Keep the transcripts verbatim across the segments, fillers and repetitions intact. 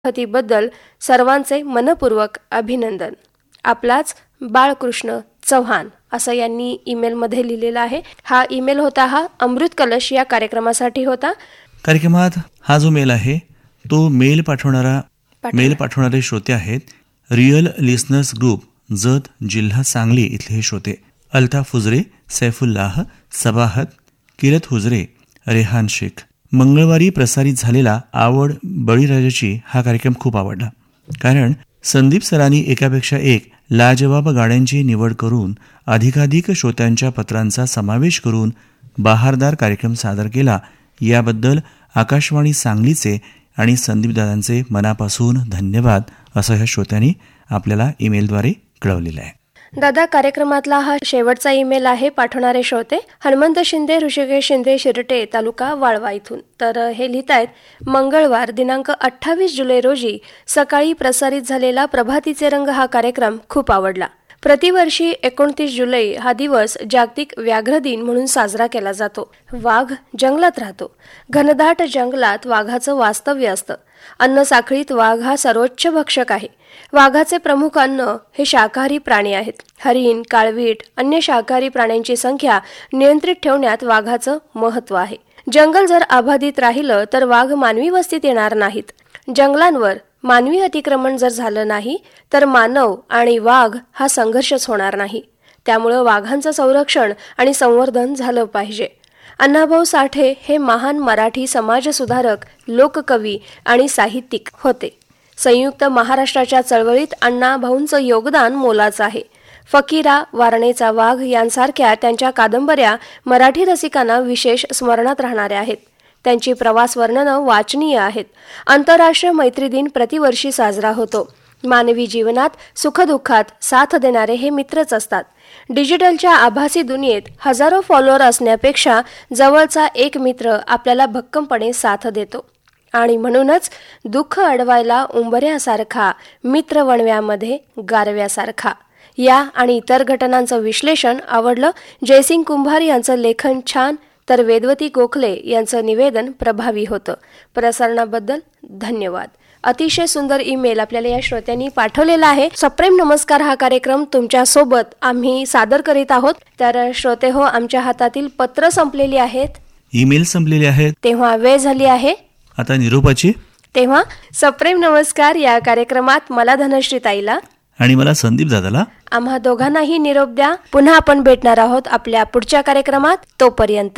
मुलाखतीबद्दल सर्वांचे मनपूर्वक अभिनंदन. आपलाच बाळकृष्ण चव्हाण असं यांनी ईमेलमध्ये लिहिलेलं आहे. हा ईमेल होता हा अमृत कलश या कार्यक्रमासाठी होता. कार्यक्रमात हा जो मेल आहे तो मेल पाठवणारा मेल पाठवणारे श्रोते आहेत रिअल लिसनर्स ग्रुप, जत, जिल्हा सांगली इथले हे श्रोते अल्ताफ हुजरे, सैफुल्लाह, सबाहत, किरत हुजरे, रेहान शेख. मंगळवारी प्रसारित झालेला आवड बळीराजाची हा कार्यक्रम खूप आवडला, कारण संदीप सरांनी एकापेक्षा एक लाजवाब गाण्यांची निवड करून अधिकाधिक श्रोत्यांच्या पत्रांचा समावेश करून बहारदार कार्यक्रम सादर केला. याबद्दल आकाशवाणी सांगलीचे आणि संदीपदादांचे मनापासून धन्यवाद असं ह्या श्रोत्यांनी आपल्याला ईमेलद्वारे कळवलेलं आहे. दादा, कार्यक्रमातला हा शेवटचा ईमेल आहे. पाठवणारे श्रोते हनुमंत शिंदे, ऋषिकेश शिंदे, शिरटे, तालुका वाळवा इथून. तर हे लिहित आहेत, मंगळवार दिनांक अठ्ठावीस जुलै रोजी सकाळी प्रसारित झालेला प्रभातीचे रंग हा कार्यक्रम खूप आवडला. प्रतिवर्षी एकोणतीस जुलै हा दिवस जागतिक व्याघ्र दिन म्हणून साजरा केला जातो. वाघ जंगलात राहतो. घनदाट जंगलात वाघाचं वास्तव्य असतं. अन्न साखळीत वाघ हा सर्वोच्च भक्षक आहे. वाघाचे प्रमुख अन्न हे शाकाहारी प्राणी आहेत. हरिण, काळवीट, अन्य शाकाहारी प्राण्यांची संख्या नियंत्रित ठेवण्यात वाघाचं महत्त्व आहे. जंगल जर अबाधित राहिलं तर वाघ मानवी वस्तीत येणार नाहीत. जंगलांवर मानवी अतिक्रमण जर झालं नाही तर मानव आणि वाघ हा संघर्षच होणार नाही. त्यामुळं वाघांचं संरक्षण आणि संवर्धन झालं पाहिजे. अण्णाभाऊ साठे हे महान मराठी समाजसुधारक, लोककवी आणि साहित्यिक होते. संयुक्त महाराष्ट्राच्या चळवळीत अण्णाभाऊंचं योगदान मोलाचं आहे. फकीरा, वारणेचा वाघ यांसारख्या त्यांच्या कादंबऱ्या मराठी रसिकांना विशेष स्मरणात राहणाऱ्या आहेत. त्यांची प्रवास वर्णनं वाचनीय आहेत. आंतरराष्ट्रीय मैत्री दिन प्रतिवर्षी साजरा होतो. मानवी जीवनात सुखदुःखात साथ देणारे हे मित्रच असतात. डिजिटलच्या आभासी दुनियेत हजारो फॉलोअर असण्यापेक्षा जवळचा एक मित्र आपल्याला भक्कमपणे साथ देतो. आणि म्हणूनच दुःख अडवायला उंबऱ्यासारखा, मित्र वणव्यामध्ये गारव्यासारखा. या आणि इतर घटनांचं विश्लेषण आवडलं. जयसिंग कुंभार यांचं लेखन छान, तर वेदवती गोखले यांचं निवेदन प्रभावी होतं. प्रसारणाबद्दल धन्यवाद. अतिशय सुंदर ईमेल आपल्याला या श्रोत्यांनी पाठवलेला आहे. सप्रेम नमस्कार हा कार्यक्रम तुमच्या सोबत आम्ही सादर करीत आहोत. तर श्रोते हो, आमच्या हातातील पत्र संपलेली आहेत, ईमेल संपलेले आहेत, तेव्हा वेळ झाली आहे आता निरोपाची. तेव्हा सप्रेम नमस्कार या कार्यक्रमात मला धनश्री ताईला आणि मला संदीप दादाला, आम्हा दोघांनाही निरोप द्या. पुन्हा आपण भेटणार आहोत आपल्या पुढच्या कार्यक्रमात. तोपर्यंत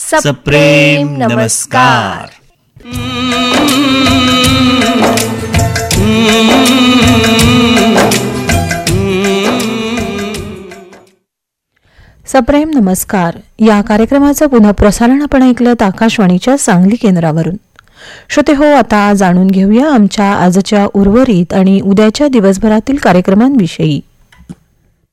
सप्रेम नमस्कार. सप्रेम नमस्कार या कार्यक्रमाचं पुन्हा प्रसारण आपण ऐकलं आकाशवाणीच्या सांगली केंद्रावरून. श्रोते हो, आता जाणून घेऊया आमच्या आजच्या उर्वरित आणि उद्याच्या दिवसभरातील कार्यक्रमांविषयी.